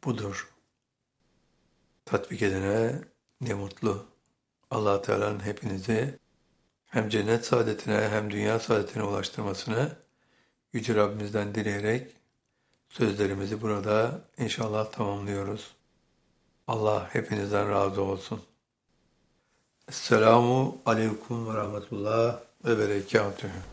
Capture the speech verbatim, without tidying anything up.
budur. Tatbik edene ne mutlu. Allah Teala'nın hepinizi hem cennet saadetine hem dünya saadetine ulaştırmasını Yüce Rabbimizden dileyerek sözlerimizi burada inşallah tamamlıyoruz. Allah hepinizden razı olsun. Esselamu Aleyküm ve Rahmetullah ve Berekatühü.